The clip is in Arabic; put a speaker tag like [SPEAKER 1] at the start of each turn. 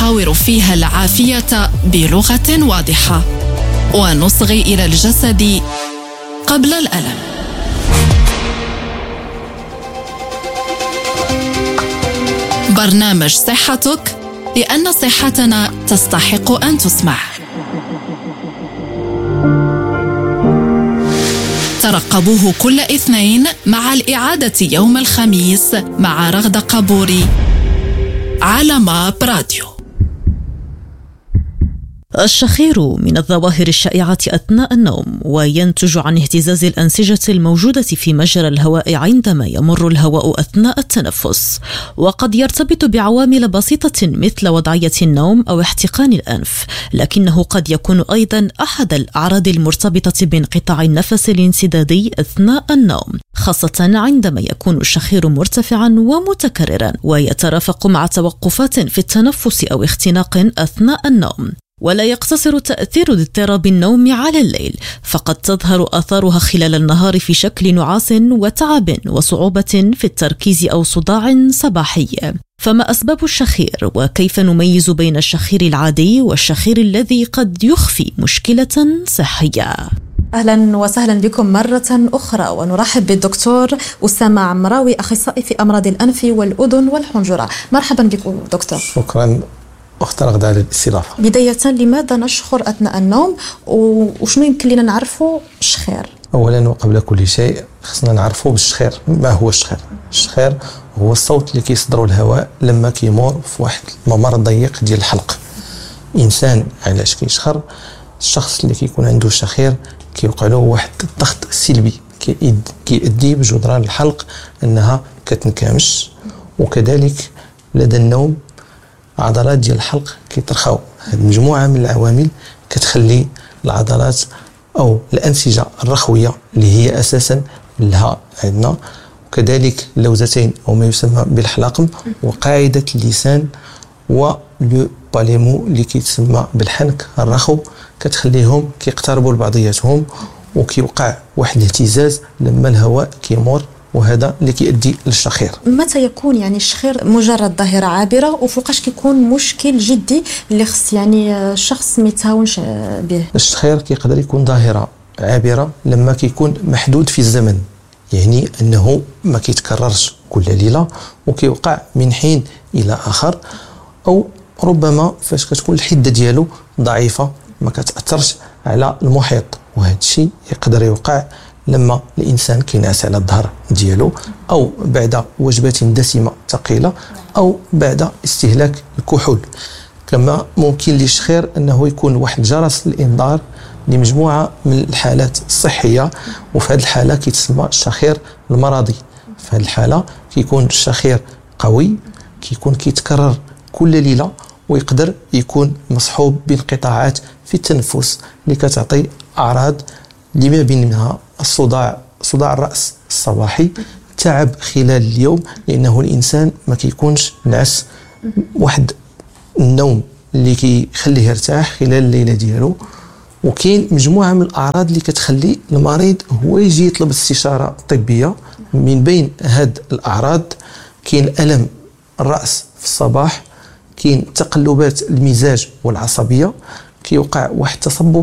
[SPEAKER 1] نحاور فيها العافية بلغة واضحة ونصغي إلى الجسد قبل الألم. برنامج صحتك، لأن صحتنا تستحق أن تسمع. ترقبوه كل اثنين مع الإعادة يوم الخميس مع رغدة قبوري على ماب راديو.
[SPEAKER 2] الشخير من الظواهر الشائعة أثناء النوم، وينتج عن اهتزاز الأنسجة الموجودة في مجرى الهواء عندما يمر الهواء أثناء التنفس، وقد يرتبط بعوامل بسيطة مثل وضعية النوم أو احتقان الأنف، لكنه قد يكون أيضا أحد الأعراض المرتبطة بانقطاع النفس الانسدادي أثناء النوم، خاصة عندما يكون الشخير مرتفعا ومتكررا ويترافق مع توقفات في التنفس أو اختناق أثناء النوم. ولا يقتصر تأثير اضطراب النوم على الليل، فقد تظهر آثارها خلال النهار في شكل نعاس وتعب وصعوبة في التركيز أو صداع صباحي. فما أسباب الشخير، وكيف نميز بين الشخير العادي والشخير الذي قد يخفي مشكلة صحية؟
[SPEAKER 3] أهلا وسهلا بكم مرة أخرى، ونرحب بالدكتور أسامة عمراوي، أخصائي في أمراض الأنف والأذن والحنجرة. مرحبا بكم دكتور.
[SPEAKER 4] شكرا أخت رغدة على الاستضافة.
[SPEAKER 3] بداية، لماذا نشخر أثناء النوم وشنو يمكن لنا نعرفه الشخير؟
[SPEAKER 4] أولا وقبل كل شيء خصنا نعرفه بالشخير. ما هو الشخير؟ الشخير هو الصوت اللي كيصدروا الهواء لما كيمر في واحد الممر ضيق ديال الحلق. إنسان علاش كيشخر؟ الشخص اللي كيكون عنده الشخير كيوقع له واحد الضغط سلبي كيؤدي بجدران الحلق أنها كتنكمش، وكذلك لدى النوم عضلات ديال الحلق كيترخاو. هذه مجموعة من العوامل كتخلي العضلات أو الأنسجة الرخوية اللي هي أساسا لها عندنا، وكذلك اللوزتين أو ما يسمى بالحلاقم وقاعدة اللسان ولو باليمو اللي كيتسمى بالحنك الرخو، كتخليهم كيقتربوا لبعضياتهم وكيوقع واحد الاهتزاز لما الهواء كيمر، وهذا اللي كيؤدي للشخير.
[SPEAKER 3] متى يكون الشخير مجرد ظاهرة عابرة، وفوقاش كيكون مشكل جدي اللي خص الشخص ما يتهاونش به؟
[SPEAKER 4] الشخير كيقدر يكون ظاهرة عابرة لما كيكون محدود في الزمن، يعني أنه ما كيتكررش كل ليلة وكيوقع من حين إلى آخر، أو ربما فاش كتكون الحدة ديالو ضعيفة ما كتأثرش على المحيط، وهذا الشيء يقدر يوقع لما الإنسان كينعس على الظهر ديالو، أو بعد وجبات دسمة ثقيلة، أو بعد استهلاك الكحول. كما ممكن للشخير أنه يكون واحد جرس الإنذار لمجموعة من الحالات الصحية، وفي هذه الحالة كيتسمى الشخير المرضي. في هذه الحالة كيكون الشخير قوي، كيكون كيتكرر كل ليلة، ويقدر يكون مصحوب بانقطاعات في التنفس اللي كتعطي أعراض لما بينها صداع الرأس الصباحي، تعب خلال اليوم لأنه الإنسان ما كيكونش نعس واحد النوم اللي كيخليه يرتاح خلال الليلة ديالو. وكاين مجموعة من الأعراض اللي كتخلي المريض هو يجي يطلب استشارة طبية. من بين هاد الأعراض كاين ألم الرأس في الصباح، كاين تقلبات المزاج والعصبية، كيوقع واحد تصبب